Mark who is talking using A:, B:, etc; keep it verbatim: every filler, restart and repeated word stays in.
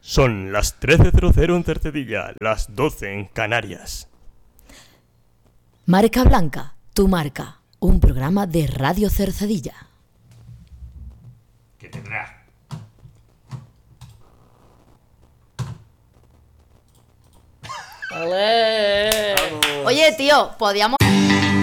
A: Son las trece cero cero en Cercedilla, las doce en Canarias.
B: Marca Blanca, tu marca, un programa de Radio Cercedilla.
A: ¿Qué tendrá?
B: ¡Olé! Oye, tío, podíamos...